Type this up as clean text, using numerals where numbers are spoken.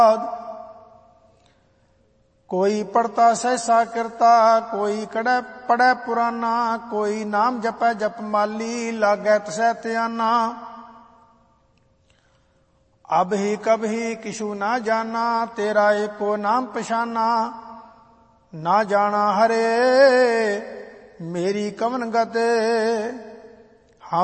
कोई पढ़ता सहसा करता, कोई पढ़ै पुराना, कोई नाम जपै जप माली, लागै तसै त्याना। अब ही कब ही किछु ना जाना, तेरा एको नाम पछाना। ना जाना हरे मेरी कवन गत,